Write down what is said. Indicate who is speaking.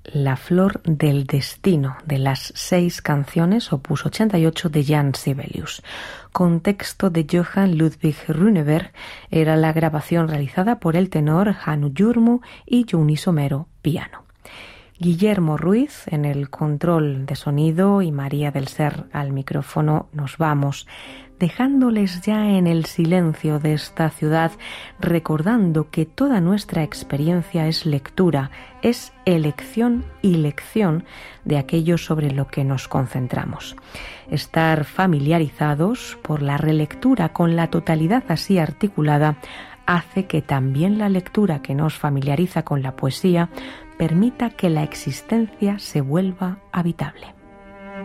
Speaker 1: La flor del destino, de las 6 canciones, opus 88 de Jan Sibelius. Con texto de Johann Ludwig Runeberg, era la grabación realizada por el tenor Hannu Jurmo y Jouni Somero, piano. Guillermo Ruiz en el control de sonido y María del Ser al micrófono. Nos vamos, dejándoles ya en el silencio de esta ciudad, recordando que toda nuestra experiencia es lectura, es elección y lección de aquello sobre lo que nos concentramos. Estar familiarizados por la relectura con la totalidad así articulada hace que también la lectura que nos familiariza con la poesía permita que la existencia se vuelva habitable.